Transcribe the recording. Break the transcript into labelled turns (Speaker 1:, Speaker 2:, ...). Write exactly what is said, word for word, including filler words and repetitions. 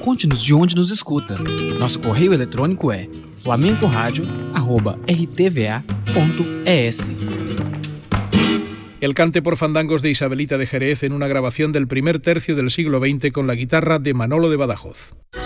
Speaker 1: conte-nos de onde nos escuta. Nosso correio eletrônico é flamencoradio arroba r t v a punto e s.
Speaker 2: El cante por fandangos de Isabelita de Jerez en una grabación del primer tercio del siglo veinte con la guitarra de Manolo de Badajoz.